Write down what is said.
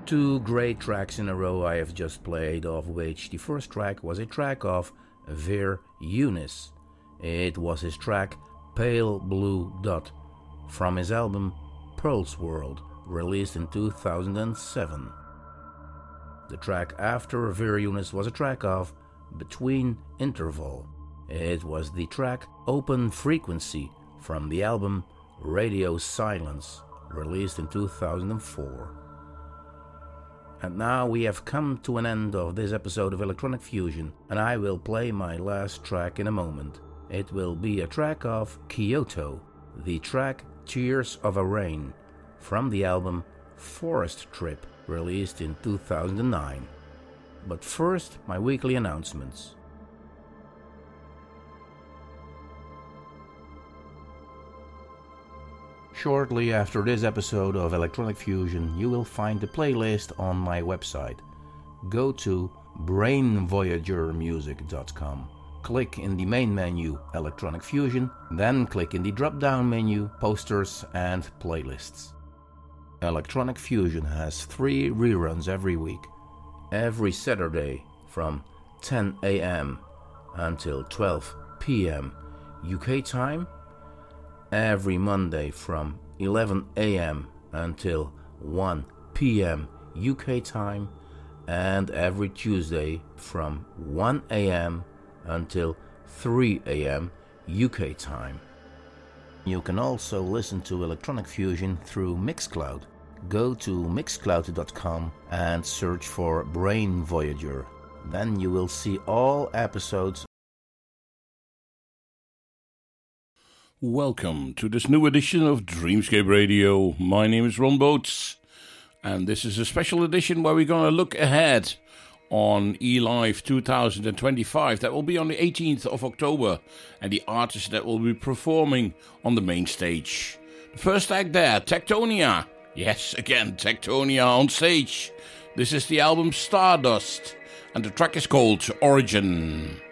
Two great tracks in a row I have just played, of which the first track was a track of Ver Younes. It was his track Pale Blue Dot from his album Pearl's World, released in 2007. The track after Ver Younes was a track of Between Interval. It was the track Open Frequency from the album Radio Silence, released in 2004. And now we have come to an end of this episode of Electronic Fusion, and I will play my last track in a moment. It will be a track of Kyoto, the track Tears of a Rain, from the album Forest Trip, released in 2009. But first, my weekly announcements. Shortly after this episode of Electronic Fusion, you will find the playlist on my website. Go to brainvoyagermusic.com. Click in the main menu Electronic Fusion, then click in the drop-down menu Posters and Playlists. Electronic Fusion has 3 reruns every week. Every Saturday from 10 a.m. until 12 p.m. UK time. Every Monday from 11 a.m. until 1 p.m. UK time, and every Tuesday from 1 a.m. until 3 a.m. UK time. You can also listen to Electronic Fusion through Mixcloud. Go to mixcloud.com and search for Brain Voyager. Then you will see all episodes. Welcome to this new edition of Dreamscape Radio. My name is Ron Boats, and this is a special edition where we're going to look ahead on eLive 2025. That will be on the 18th of October, and the artists that will be performing on the main stage. The first act there, Tectonia. Yes, again, Tectonia on stage. This is the album Stardust, and the track is called Origin.